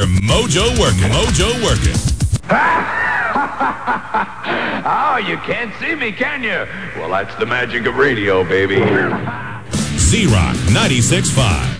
Mojo Working. Mojo Working. Oh, you can't see me, can you? Well, that's the magic of radio, baby. Z-Rock 96.5.